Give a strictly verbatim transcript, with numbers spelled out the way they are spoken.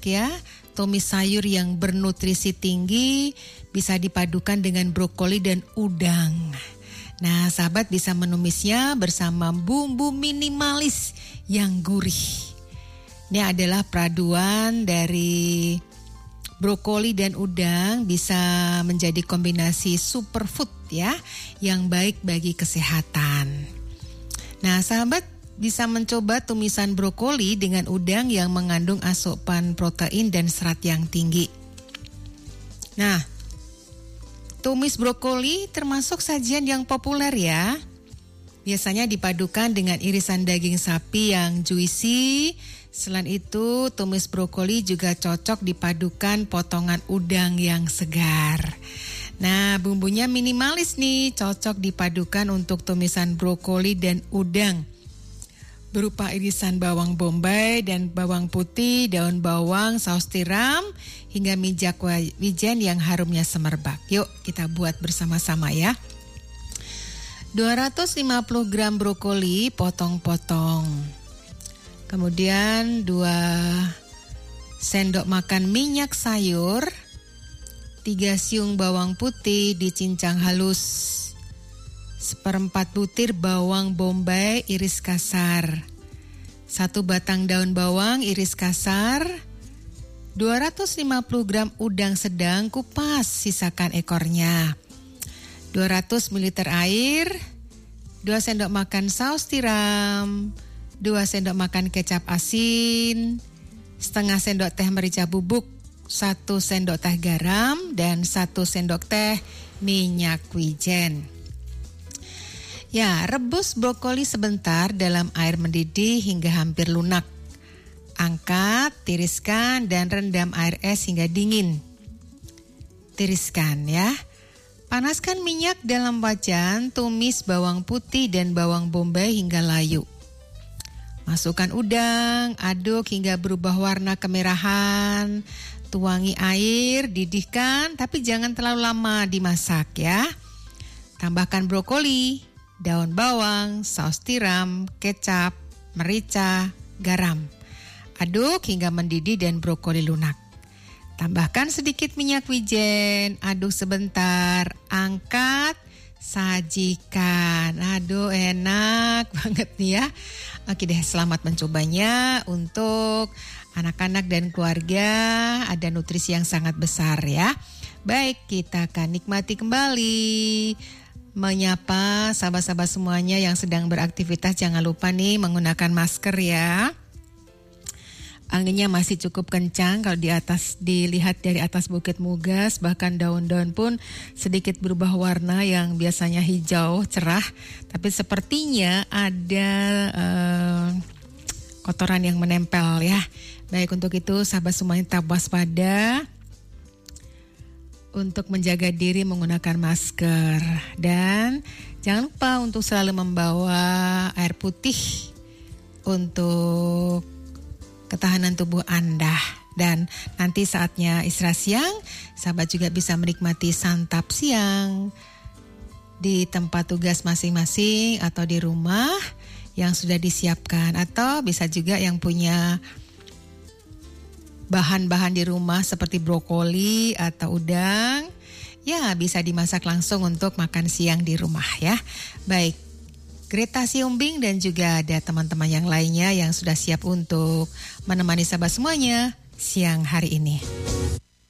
ya. Tumis sayur yang bernutrisi tinggi bisa dipadukan dengan brokoli dan udang. Nah, sahabat bisa menumisnya bersama bumbu minimalis yang gurih. Ini adalah peraduan dari brokoli dan udang, bisa menjadi kombinasi superfood ya, yang baik bagi kesehatan. Nah, sahabat bisa mencoba tumisan brokoli dengan udang yang mengandung asupan protein dan serat yang tinggi. Nah, tumis brokoli termasuk sajian yang populer ya. Biasanya dipadukan dengan irisan daging sapi yang juicy. Selain itu, tumis brokoli juga cocok dipadukan potongan udang yang segar. Nah, bumbunya minimalis nih, cocok dipadukan untuk tumisan brokoli dan udang. Berupa irisan bawang bombay dan bawang putih, daun bawang, saus tiram, hingga minyak wijen yang harumnya semerbak. Yuk kita buat bersama-sama ya. dua ratus lima puluh gram brokoli potong-potong. Kemudian dua sendok makan minyak sayur, tiga siung bawang putih dicincang halus. Seperempat butir bawang bombay iris kasar, satu batang daun bawang iris kasar, dua ratus lima puluh gram udang sedang kupas, sisakan ekornya, dua ratus mililiter air, dua sendok makan saus tiram, dua sendok makan kecap asin, setengah sendok teh merica bubuk, satu sendok teh garam, dan satu sendok teh minyak wijen. Ya, rebus brokoli sebentar dalam air mendidih hingga hampir lunak. Angkat, tiriskan, dan rendam air es hingga dingin. Tiriskan ya. Panaskan minyak dalam wajan, tumis bawang putih dan bawang bombay hingga layu. Masukkan udang, aduk hingga berubah warna kemerahan. Tuangi air, didihkan, tapi jangan terlalu lama dimasak ya. Tambahkan brokoli, daun bawang, saus tiram, kecap, merica, garam. Aduk hingga mendidih dan brokoli lunak. Tambahkan sedikit minyak wijen, aduk sebentar, angkat, sajikan. Aduh, enak banget nih ya. Oke deh, selamat mencobanya untuk anak-anak dan keluarga. Ada nutrisi yang sangat besar ya. Baik, kita akan nikmati kembali. Menyapa sahabat-sahabat semuanya yang sedang beraktivitas, jangan lupa nih menggunakan masker ya. Anginnya masih cukup kencang kalau di atas, dilihat dari atas Bukit Mugas, bahkan daun-daun pun sedikit berubah warna yang biasanya hijau cerah, tapi sepertinya ada uh, kotoran yang menempel ya. Baik, untuk itu sahabat semuanya tetap waspada untuk menjaga diri menggunakan masker, dan jangan lupa untuk selalu membawa air putih untuk ketahanan tubuh Anda. Dan nanti saatnya istirahat siang, sahabat juga bisa menikmati santap siang di tempat tugas masing-masing atau di rumah yang sudah disiapkan, atau bisa juga yang punya bahan-bahan di rumah seperti brokoli atau udang, ya bisa dimasak langsung untuk makan siang di rumah ya. Baik, Greta Siombing dan juga ada teman-teman yang lainnya yang sudah siap untuk menemani sahabat semuanya siang hari ini.